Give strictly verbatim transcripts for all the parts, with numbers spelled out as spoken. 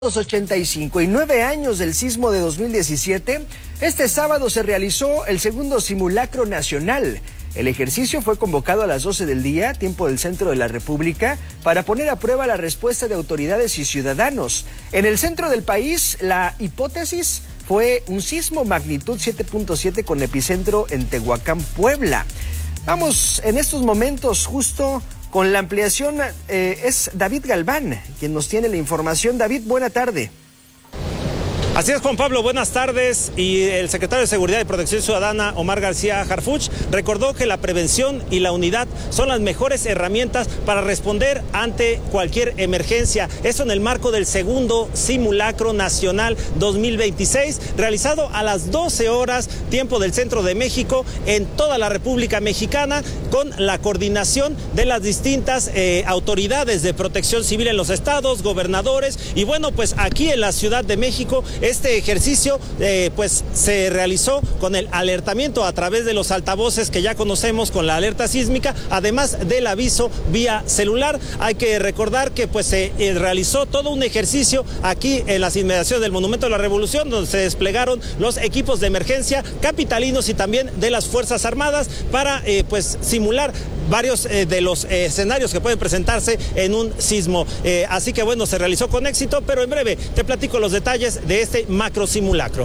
ochenta y cinco y nueve años del sismo de dos mil diecisiete, este sábado se realizó el segundo simulacro nacional. El ejercicio fue convocado a las doce del día, tiempo del centro de la República, para poner a prueba la respuesta de autoridades y ciudadanos. En el centro del país, la hipótesis fue un sismo magnitud siete punto siete con epicentro en Tehuacán, Puebla. Vamos en estos momentos justo con la ampliación, eh, es David Galván quien nos tiene la información. David, buena tarde. Así es, Juan Pablo, buenas tardes. Y el secretario de Seguridad y Protección Ciudadana, Omar García Harfuch, recordó que la prevención y la unidad son las mejores herramientas para responder ante cualquier emergencia. Esto en el marco del segundo simulacro nacional dos mil veintiséis, realizado a las doce horas, tiempo del centro de México, en toda la República Mexicana, con la coordinación de las distintas eh, autoridades de protección civil en los estados, gobernadores. Y bueno, pues aquí en la Ciudad de México, este ejercicio eh, pues se realizó con el alertamiento a través de los altavoces que ya conocemos, con la alerta sísmica, además del aviso vía celular. Hay que recordar que pues se eh, realizó todo un ejercicio aquí en las inmediaciones del Monumento de la Revolución, donde se desplegaron los equipos de emergencia capitalinos y también de las Fuerzas Armadas para eh, pues simular varios eh, de los eh, escenarios que pueden presentarse en un sismo. Eh, así que bueno, se realizó con éxito, pero en breve te platico los detalles de este macro simulacro.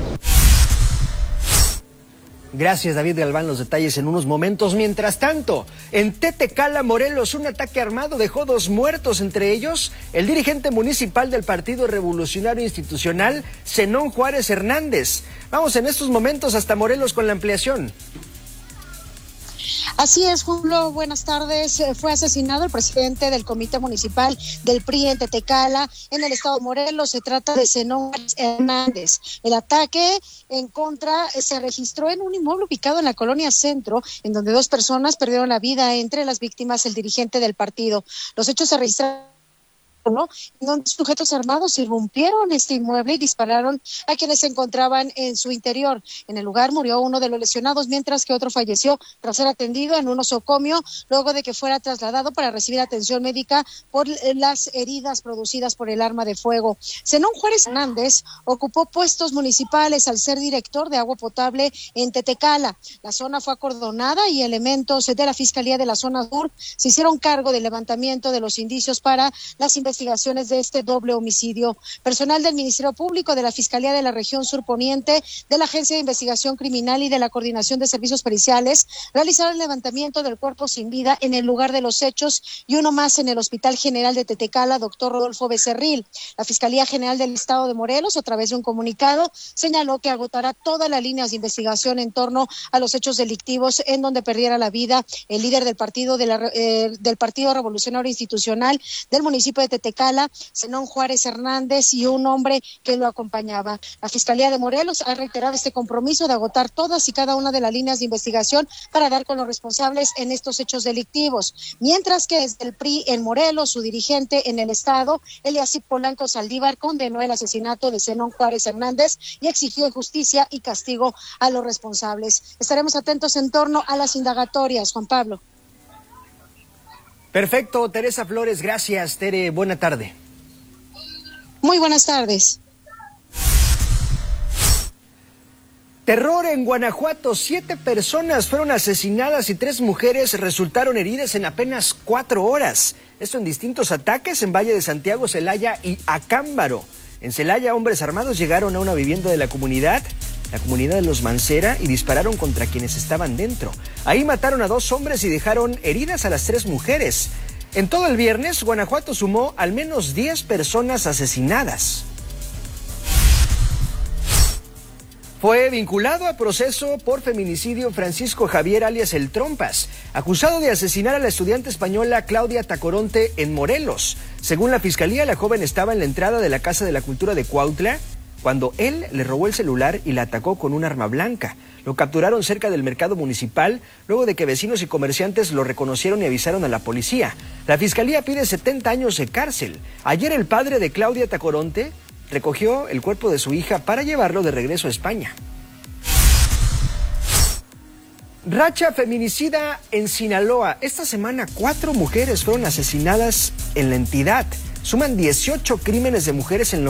Gracias, David Galván, los detalles en unos momentos. Mientras tanto, en Tetecala, Morelos, un ataque armado dejó dos muertos, entre ellos el dirigente municipal del Partido Revolucionario Institucional, Zenón Juárez Hernández. Vamos en estos momentos hasta Morelos con la ampliación. Así es, Julio, buenas tardes. Fue asesinado el presidente del Comité Municipal del P R I en Tetecala, en el estado de Morelos. Se trata de Zenón Hernández. El ataque en contra se registró en un inmueble ubicado en la colonia Centro, en donde dos personas perdieron la vida, entre las víctimas el dirigente del partido. Los hechos se registraron, ¿no?, donde sujetos armados irrumpieron este inmueble y dispararon a quienes se encontraban en su interior. En el lugar murió uno de los lesionados, mientras que otro falleció tras ser atendido en un osocomio, luego de que fuera trasladado para recibir atención médica por las heridas producidas por el arma de fuego. Zenón Juárez Hernández ocupó puestos municipales al ser director de agua potable en Tetecala. La zona fue acordonada y elementos de la Fiscalía de la Zona Sur se hicieron cargo del levantamiento de los indicios para las investigaciones investigaciones de este doble homicidio. Personal del Ministerio Público, de la Fiscalía de la Región Sur Poniente, de la Agencia de Investigación Criminal y de la Coordinación de Servicios Periciales realizaron el levantamiento del cuerpo sin vida en el lugar de los hechos y uno más en el Hospital General de Tetecala, doctor Rodolfo Becerril. La Fiscalía General del Estado de Morelos, a través de un comunicado, señaló que agotará todas las líneas de investigación en torno a los hechos delictivos en donde perdiera la vida el líder del partido de la, eh, del Partido Revolucionario Institucional del municipio de Tetecala, Zenón Juárez Hernández, y un hombre que lo acompañaba. La Fiscalía de Morelos ha reiterado este compromiso de agotar todas y cada una de las líneas de investigación para dar con los responsables en estos hechos delictivos. Mientras que desde el P R I en Morelos, su dirigente en el estado, Eliasip Polanco Saldívar, condenó el asesinato de Zenón Juárez Hernández y exigió justicia y castigo a los responsables. Estaremos atentos en torno a las indagatorias, Juan Pablo. Perfecto, Teresa Flores, gracias, Tere, buena tarde. Muy buenas tardes. Terror en Guanajuato, siete personas fueron asesinadas y tres mujeres resultaron heridas en apenas cuatro horas. Esto en distintos ataques en Valle de Santiago, Celaya y Acámbaro. En Celaya, hombres armados llegaron a una vivienda de la comunidad, la comunidad de los Mancera, y dispararon contra quienes estaban dentro. Ahí mataron a dos hombres y dejaron heridas a las tres mujeres. En todo el viernes, Guanajuato sumó al menos diez personas asesinadas. Fue vinculado a proceso por feminicidio Francisco Javier alias El Trompas, acusado de asesinar a la estudiante española Claudia Tacoronte en Morelos. Según la Fiscalía, la joven estaba en la entrada de la Casa de la Cultura de Cuautla cuando él le robó el celular y la atacó con un arma blanca. Lo capturaron cerca del mercado municipal, luego de que vecinos y comerciantes lo reconocieron y avisaron a la policía. La Fiscalía pide setenta años de cárcel. Ayer el padre de Claudia Tacoronte recogió el cuerpo de su hija para llevarlo de regreso a España. Racha feminicida en Sinaloa. Esta semana cuatro mujeres fueron asesinadas en la entidad. suman dieciocho crímenes de mujeres en lo